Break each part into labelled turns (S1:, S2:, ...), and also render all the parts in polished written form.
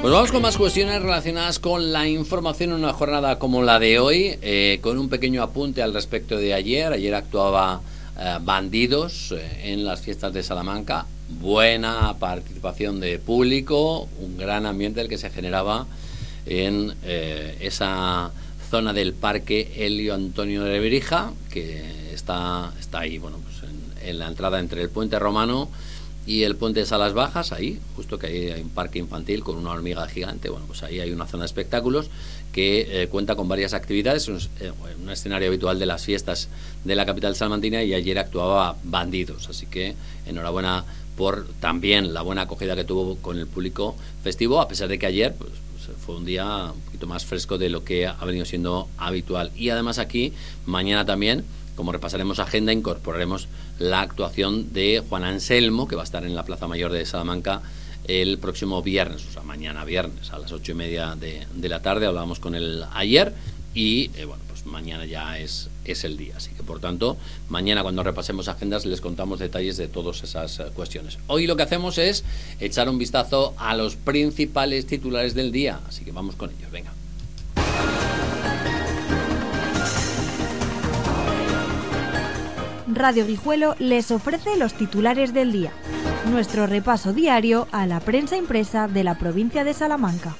S1: Pues vamos con más cuestiones relacionadas con la información en una jornada como la de hoy, con un pequeño apunte al respecto de ayer. Ayer actuaba Bandidos en las fiestas de Salamanca. Buena participación de público, un gran ambiente el que se generaba en esa zona del Parque Elio Antonio de Lebrija, que está ahí, bueno, pues en la entrada entre el Puente Romano y el Puente de Salas Bajas, ahí, justo que ahí hay un parque infantil con una hormiga gigante. Bueno, pues ahí hay una zona de espectáculos que cuenta con varias actividades, un escenario habitual de las fiestas de la capital salmantina, y ayer actuaba Bandidos, así que enhorabuena por también la buena acogida que tuvo con el público festivo, a pesar de que ayer pues fue un día un poquito más fresco de lo que ha venido siendo habitual. Y además aquí, mañana también, como repasaremos agenda, incorporaremos la actuación de Juan Anselmo, que va a estar en la Plaza Mayor de Salamanca el próximo viernes, o sea, mañana viernes a las 8:30 de la tarde. Hablábamos con él ayer y, bueno, pues mañana ya es el día. Así que, por tanto, mañana cuando repasemos agendas les contamos detalles de todas esas cuestiones. Hoy lo que hacemos es echar un vistazo a los principales titulares del día, así que vamos con ellos, venga.
S2: Radio Guijuelo les ofrece los titulares del día, nuestro repaso diario a la prensa impresa de la provincia de Salamanca.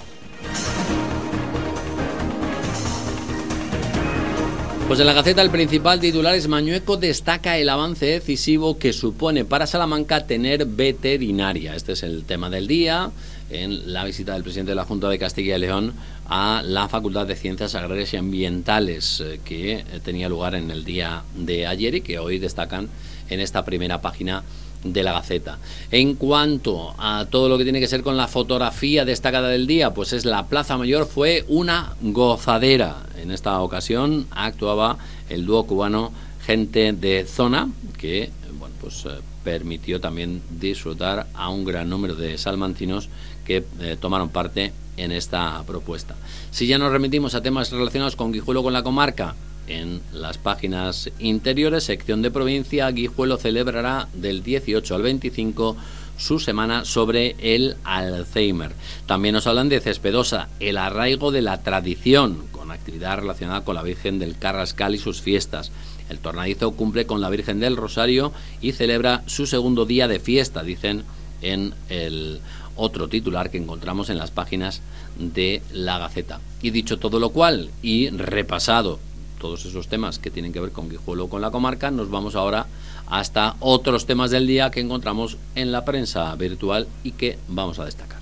S1: Pues en la Gaceta el principal titular es: Mañueco destaca el avance decisivo que supone para Salamanca tener veterinaria. Este es el tema del día, en la visita del presidente de la Junta de Castilla y León a la Facultad de Ciencias Agrarias y Ambientales, que tenía lugar en el día de ayer y que hoy destacan en esta primera página de la Gaceta. En cuanto a todo lo que tiene que ser con la fotografía destacada del día, pues es la Plaza Mayor fue una gozadera. En esta ocasión actuaba el dúo cubano Gente de Zona, que, bueno, pues permitió también disfrutar a un gran número de salmantinos que tomaron parte en esta propuesta. Si ya nos remitimos a temas relacionados con Guijuelo, con la comarca, en las páginas interiores, sección de provincia, Guijuelo celebrará del 18 al 25 su semana sobre el Alzheimer. También nos hablan de Cespedosa, el arraigo de la tradición, con actividad relacionada con la Virgen del Carrascal y sus fiestas. El Tornadizo cumple con la Virgen del Rosario y celebra su segundo día de fiesta, dicen en el otro titular que encontramos en las páginas de la Gaceta. Y dicho todo lo cual, y repasado todos esos temas que tienen que ver con Guijuelo, con la comarca, nos vamos ahora hasta otros temas del día que encontramos en la prensa virtual y que vamos a destacar.